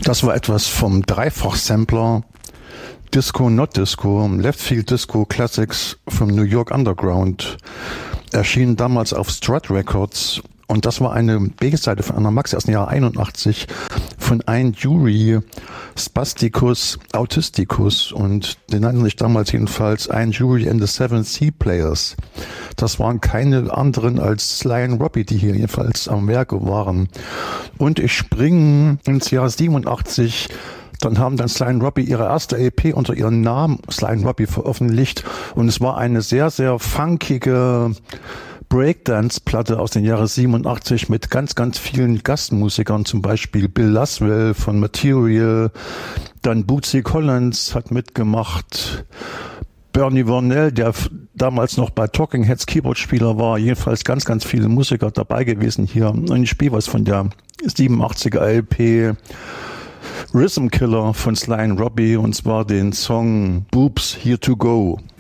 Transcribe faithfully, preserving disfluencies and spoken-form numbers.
Das war etwas vom Dreifach-Sampler Disco Not Disco, Left Field Disco Classics vom New York Underground. Erschien damals auf Strut Records und das war eine B-Seite von einer Maxi aus dem Jahr einundachtzig von Ein Jury Spasticus Autisticus und die nannten sich damals jedenfalls Ein Jury and the Seven Sea Players. Das waren keine anderen als Sly and Robbie, die hier jedenfalls am Werke waren. Und ich springe ins Jahr siebenundachtzig. Dann haben dann Sly and Robbie ihre erste L P unter ihrem Namen Sly and Robbie veröffentlicht und es war eine sehr, sehr funkige Breakdance-Platte aus den Jahren siebenundachtzig mit ganz, ganz vielen Gastmusikern, zum Beispiel Bill Laswell von Material, dann Bootsy Collins hat mitgemacht, Bernie Wornell, der f- damals noch bei Talking Heads Keyboard-Spieler war, jedenfalls ganz, ganz viele Musiker dabei gewesen hier. Und ich spiele was von der siebenundachtziger L P Rhythm Killer von Sly and Robbie und zwar den Song Boobs Here to Go.